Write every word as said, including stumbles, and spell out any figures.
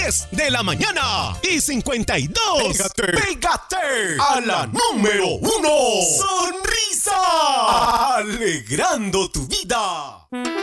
diez de la mañana y cincuenta y dos. Pégate, pégate a la número uno. Sonrisa, alegrando tu vida.